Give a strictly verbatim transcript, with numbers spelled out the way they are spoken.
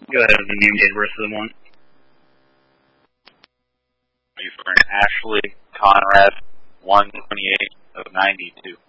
Go ahead with the name, date, birth of the one. Are you for an Ashley Conrad, one twenty-eight of ninety-two?